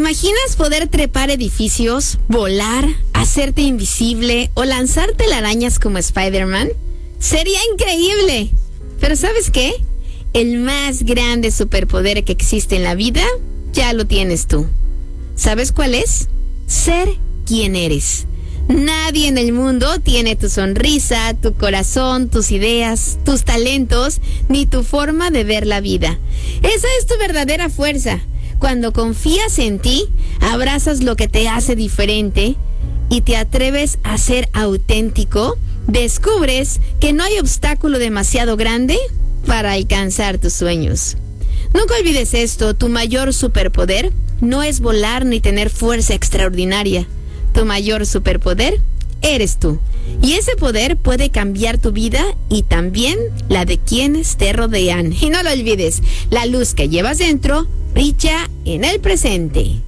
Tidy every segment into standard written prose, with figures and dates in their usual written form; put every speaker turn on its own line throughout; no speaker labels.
imaginas poder trepar edificios, volar, hacerte invisible o lanzar telarañas como Spider-Man? Sería increíble. Pero ¿sabes qué? El más grande superpoder que existe en la vida ya lo tienes tú. ¿Sabes cuál es? Ser quien eres. Nadie en el mundo tiene tu sonrisa, tu corazón, tus ideas, tus talentos, ni tu forma de ver la vida. Esa es tu verdadera fuerza. Cuando confías en ti, abrazas lo que te hace diferente y te atreves a ser auténtico, descubres que no hay obstáculo demasiado grande para alcanzar tus sueños. Nunca olvides esto, tu mayor superpoder no es volar ni tener fuerza extraordinaria. Tu mayor superpoder eres tú. Y ese poder puede cambiar tu vida y también la de quienes te rodean. Y no lo olvides, la luz que llevas dentro brilla en el presente.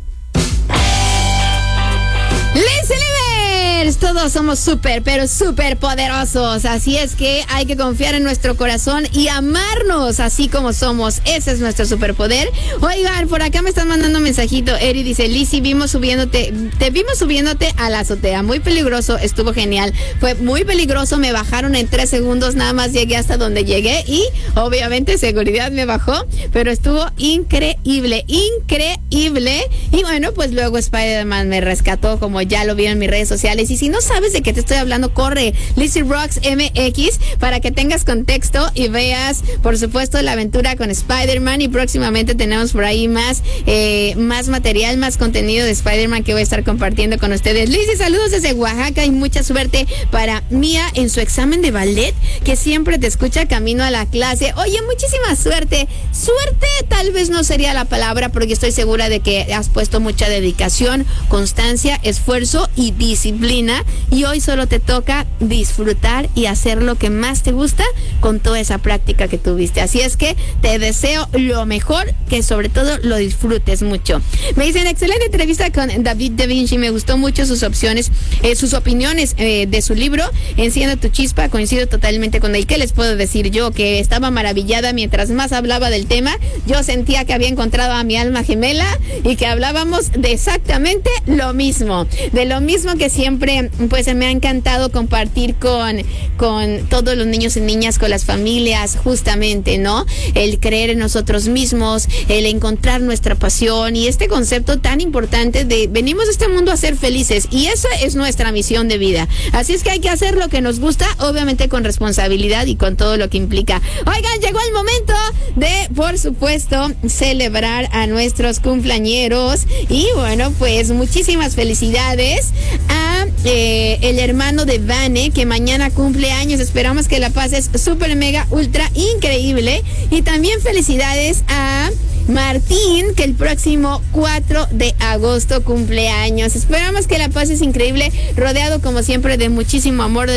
¡Listen! Todos somos súper, pero súper poderosos. Así es que hay que confiar en nuestro corazón y amarnos así como somos. Ese es nuestro superpoder. Oigan, por acá me están mandando un mensajito. Eri dice, Lizzy, te vimos subiéndote a la azotea. Muy peligroso, estuvo genial. Fue muy peligroso, me bajaron en 3 segundos. Nada más llegué hasta donde llegué y obviamente seguridad me bajó. Pero estuvo increíble, increíble. Y bueno, pues luego Spider-Man me rescató, como ya lo vieron en mis redes sociales. Y si no sabes de qué te estoy hablando, corre Lizzy Rocks MX para que tengas contexto y veas, por supuesto, la aventura con Spider-Man. Y próximamente tenemos por ahí más material, más contenido de Spider-Man que voy a estar compartiendo con ustedes. Lizzy, saludos desde Oaxaca y mucha suerte para Mía en su examen de ballet, que siempre te escucha camino a la clase. Oye, muchísima suerte. Suerte tal vez no sería la palabra, porque estoy segura de que has puesto mucha dedicación, constancia, esfuerzo y disciplina. Y hoy solo te toca disfrutar y hacer lo que más te gusta con toda esa práctica que tuviste. Así es que te deseo lo mejor, que sobre todo lo disfrutes mucho. Me dicen, excelente entrevista con David Da Vinci, me gustó mucho sus opiniones de su libro Enciende tu chispa, coincido totalmente con él. ¿Qué les puedo decir yo? Que estaba maravillada mientras más hablaba del tema. Yo sentía que había encontrado a mi alma gemela y que hablábamos de exactamente lo mismo, de lo mismo que siempre pues me ha encantado compartir con todos los niños y niñas, con las familias, justamente, ¿no? El creer en nosotros mismos, el encontrar nuestra pasión y este concepto tan importante de venimos a este mundo a ser felices, y esa es nuestra misión de vida. Así es que hay que hacer lo que nos gusta, obviamente con responsabilidad y con todo lo que implica. Oigan, llegó el momento de, por supuesto, celebrar a nuestros cumpleañeros y bueno, pues muchísimas felicidades a el hermano de Vane, que mañana cumple años. Esperamos que la pases súper mega ultra increíble. Y también felicidades a Martín, que el próximo 4 de agosto cumple años. Esperamos que la pases increíble, rodeado como siempre de muchísimo amor de